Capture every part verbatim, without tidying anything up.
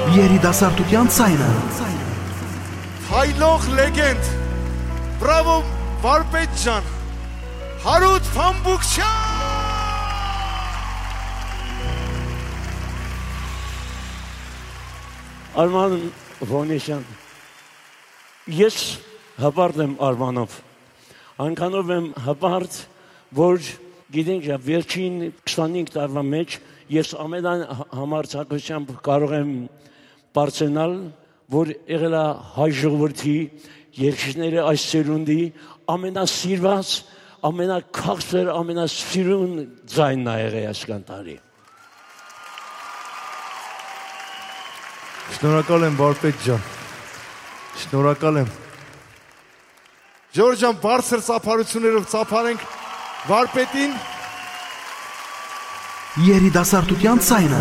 Երիտասարդության ցայնը։ Հայլող լեգենդ։ Բրավո Վարպետ ջան։ Հարութ Փամբուկչյան։ Արման Վոնեշյան, ես հպարտ եմ Արմանով, անքանով եմ հպարտ, որ գիտենք վերջին քսանհինգ տարվա մեջ ես ամենան համարձակությամբ կարող եմ բարձրանալ, որ եղել է հայ ժողովրդի երկիշները այս սերունդի ամենասիրված, ամենաքաղցր, ամենասիրուն ձայնն ա եղել այսքան տարի։ Շնորհակալ եմ Վարպետ ջան, շնորհակալ եմ։ Ժորժ ջան, բարձր ծափարություններով ծափարենք Վարպետին։ Երիտասարդության ցայնը։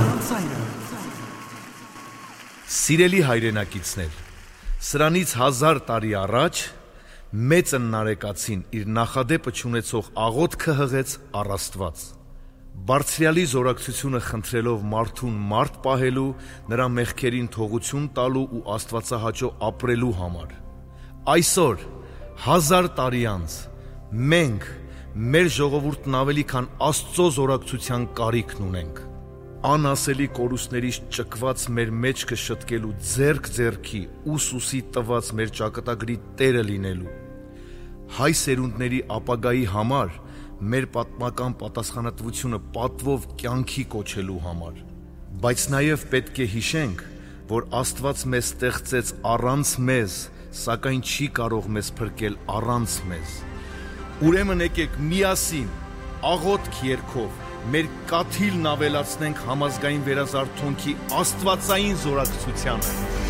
Սիրելի հայրենակիցներ, սրանից հազար տարի առաջ մեծն նարեկացին իր նախադեպը չունեցող աղոթքը հղեց առ Աստված։ Բարձրյալի զորակցությունը խնդրելով մարդուն մարդ պահելու, նրա մեղքերին թողություն տալու ու աստվածահաճո ապրելու համար։ Այսօր, հազար տարի անց, մենք, մեր ժողովուրդն ավելի քան Աստծո զորակցության կարիքն ունենք։ Անասելի կորուստներից ճկված մեր մեջքը շտկելու ձեռք ձեռքի ուսուսի տված մեր ճակատագրի տերը լինելու։ Հայ սերունդների ապագայի համար մեր պատմական պատասխանատվությունը պատվով կյանքի կոչելու համար։ Բայց նաև պետք է հիշենք, որ Աստված մեզ ստեղծեց առանց մեզ, սակայն չի կարող մեզ փրկել առանց մեզ։ Ուրեմն եկեք միասին, աղոթք երգով, մեր կաթիլն ավելացնենք համազգային վերազարթոնքի աստվածային զորակցությանը։